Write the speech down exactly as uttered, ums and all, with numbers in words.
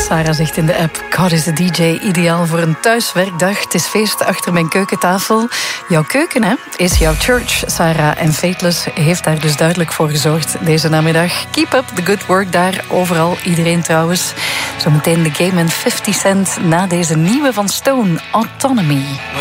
Sarah zegt in de app, God is de D J ideaal voor een thuiswerkdag. Het is feest achter mijn keukentafel. Jouw keuken, hè, is jouw church, Sarah. En Fateless heeft daar dus duidelijk voor gezorgd deze namiddag. Keep up the good work daar, overal, iedereen trouwens. Zometeen The Game en fifty Cent na deze nieuwe van Stone, Autonomy.